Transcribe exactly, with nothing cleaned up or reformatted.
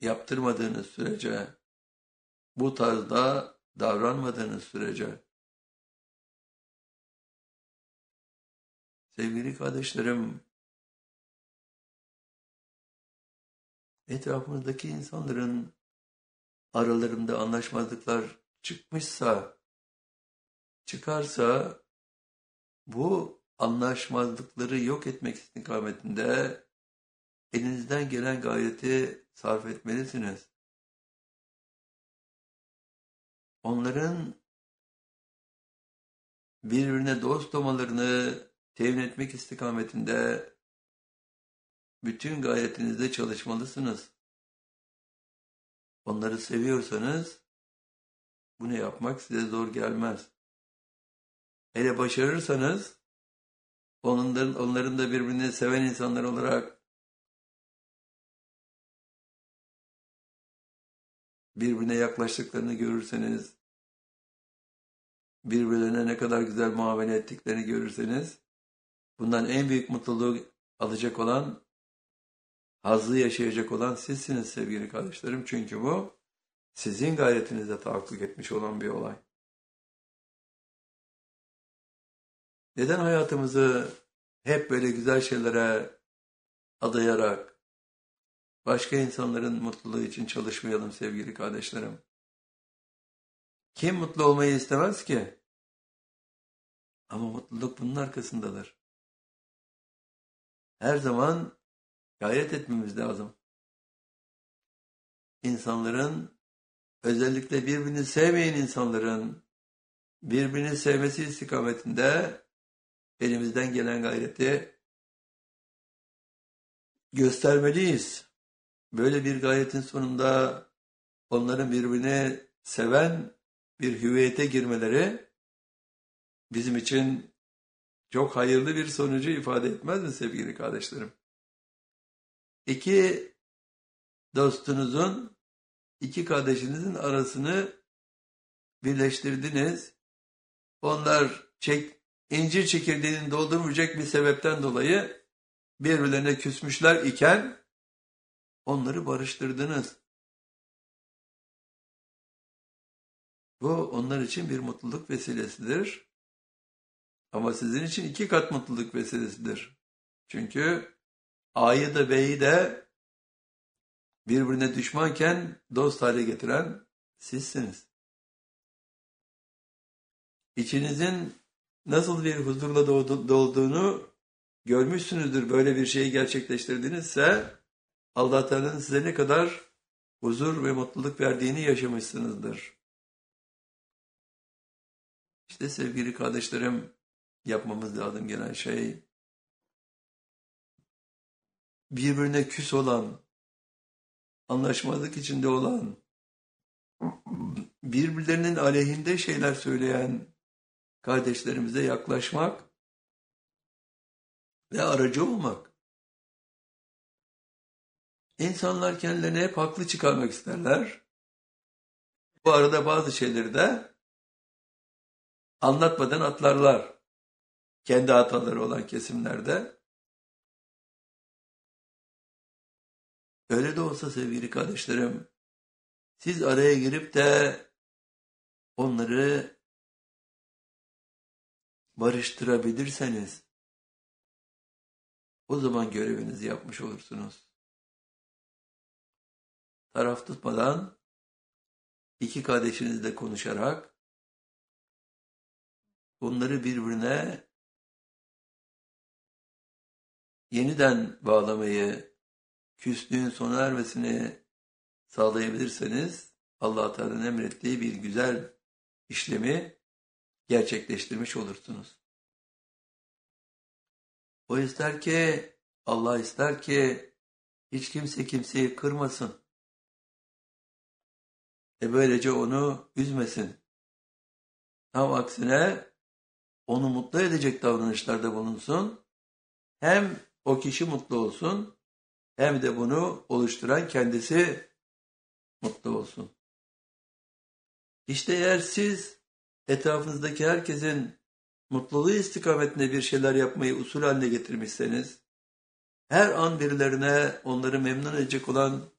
yaptırmadığınız sürece, bu tarzda davranmadığınız sürece, sevgili kardeşlerim, etrafınızdaki insanların aralarında anlaşmazlıklar çıkmışsa, çıkarsa, bu anlaşmazlıkları yok etmek istikametinde elinizden gelen gayreti sarf etmelisiniz. Onların birbirine dost olmalarını temin etmek istikametinde bütün gayretinizle çalışmalısınız. Onları seviyorsanız bunu yapmak size zor gelmez. Hele başarırsanız onların, onların da birbirini seven insanlar olarak birbirine yaklaştıklarını görürseniz, birbirlerine ne kadar güzel muamele ettiklerini görürseniz, bundan en büyük mutluluğu alacak olan, hazzı yaşayacak olan sizsiniz sevgili kardeşlerim. Çünkü bu sizin gayretinizle tahakkuk etmiş olan bir olay. Neden hayatımızı hep böyle güzel şeylere adayarak başka insanların mutluluğu için çalışmayalım sevgili kardeşlerim? Kim mutlu olmayı istemez ki? Ama mutluluk bunun arkasındadır. Her zaman gayret etmemiz lazım. İnsanların, özellikle birbirini sevmeyen insanların birbirini sevmesi istikametinde elimizden gelen gayreti göstermeliyiz. Böyle bir gayretin sonunda onların birbirini seven bir hüviyete girmeleri bizim için çok hayırlı bir sonucu ifade etmez mi sevgili kardeşlerim? İki dostunuzun, iki kardeşinizin arasını birleştirdiniz. Onlar çek, incir çekirdeğini doldurmayacak bir sebepten dolayı birbirlerine küsmüşler iken onları barıştırdınız. Bu onlar için bir mutluluk vesilesidir. Ama sizin için iki kat mutluluk vesilesidir. Çünkü A'yı da B'yi de birbirine düşmanken dost hale getiren sizsiniz. İçinizin nasıl bir huzurla dolduğunu görmüşsünüzdür. Böyle bir şeyi gerçekleştirdinizse Allah Teala'nın size ne kadar huzur ve mutluluk verdiğini yaşamışsınızdır. İşte sevgili kardeşlerim, yapmamız lazım gelen şey, birbirine küs olan, anlaşmazlık içinde olan, birbirlerinin aleyhinde şeyler söyleyen kardeşlerimize yaklaşmak ve aracı olmak. İnsanlar kendilerini hep haklı çıkarmak isterler. Bu arada bazı şeyleri de anlatmadan atlarlar. Kendi hataları olan kesimlerde. Öyle de olsa sevgili kardeşlerim, siz araya girip de onları barıştırabilirseniz o zaman görevinizi yapmış olursunuz. Taraf tutmadan iki kardeşinizle konuşarak onları birbirine yeniden bağlamayı, küslüğün sona ermesini sağlayabilirseniz Allah-u Teala'nın emrettiği bir güzel işlemi gerçekleştirmiş olursunuz. O ister ki, Allah ister ki hiç kimse kimseyi kırmasın. E böylece onu üzmesin. Tam aksine onu mutlu edecek davranışlarda bulunsun. Hem o kişi mutlu olsun, hem de bunu oluşturan kendisi mutlu olsun. İşte eğer siz etrafınızdaki herkesin mutluluğu istikametinde bir şeyler yapmayı usul haline getirmişseniz, her an birilerine onları memnun edecek olan